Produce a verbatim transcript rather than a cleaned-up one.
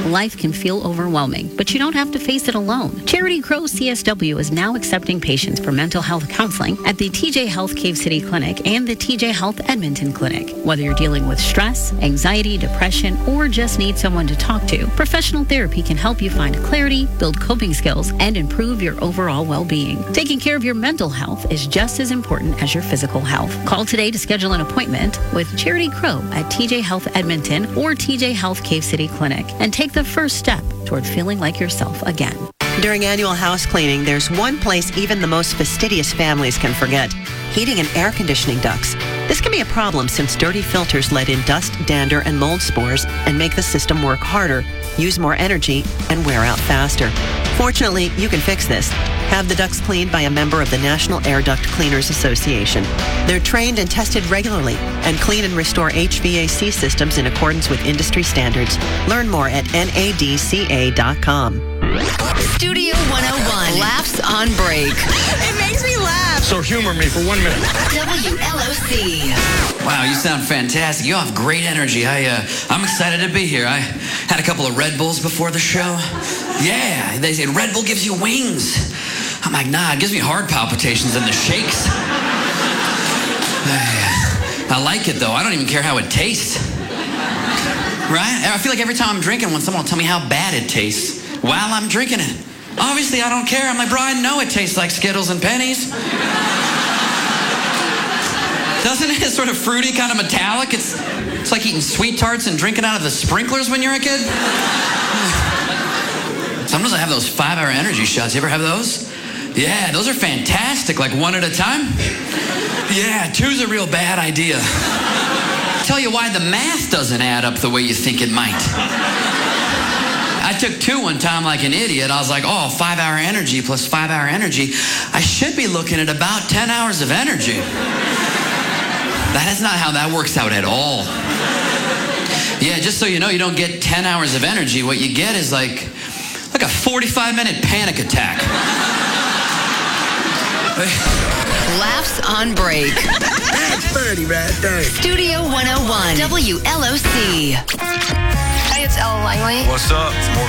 life can feel overwhelming, but you don't have to face it alone. Charity Crow C S W is now accepting patients for mental health counseling at the T J Health Cave City Clinic and the T J Health Edmonton Clinic. Whether you're dealing with stress, anxiety, depression, or just need someone to talk to, professional therapy can help you find clarity, build coping skills, and improve your overall well-being. Taking care of your mental health is just as important as your physical health. Call today to schedule an appointment with Charity Crow at T J Health Edmonton or T J Health Cave City Clinic and take the first step toward feeling like yourself again. During annual house cleaning, there's one place even the most fastidious families can forget: heating and air conditioning ducts. This can be a problem since dirty filters let in dust, dander, and mold spores and make the system work harder, use more energy, and wear out faster. Fortunately, you can fix this. Have the ducts cleaned by a member of the National Air Duct Cleaners Association. They're trained and tested regularly and clean and restore H V A C systems in accordance with industry standards. Learn more at N A D C A dot com. Studio one oh one. Laughs on break. It makes me laugh. So humor me for one minute. W L O C. Wow, you sound fantastic. You have great energy. I, uh, I'm excited to be here. I had a couple of Red Bulls before the show. Yeah, they said Red Bull gives you wings. I'm like, nah, it gives me heart palpitations and the shakes. I like it, though. I don't even care how it tastes. Right? I feel like every time I'm drinking one, someone will tell me how bad it tastes while I'm drinking it. Obviously, I don't care. I'm like, bro, I know it tastes like Skittles and pennies. Doesn't it? It's sort of fruity, kind of metallic. It's, it's like eating sweet tarts and drinking out of the sprinklers when you're a kid. Sometimes I have those five-hour energy shots. You ever have those? Yeah, those are fantastic, like one at a time. Yeah, two's a real bad idea. Tell you why, the math doesn't add up the way you think it might. I took two one time like an idiot. I was like, oh, five-hour energy plus five-hour energy. I should be looking at about ten hours of energy. That is not how that works out at all. Yeah, just so you know, you don't get ten hours of energy. What you get is like, like a forty-five minute panic attack. Laughs on break. That's thirty right there. Studio one oh one. W L O C. Hey, it's Ella Langley. What's up?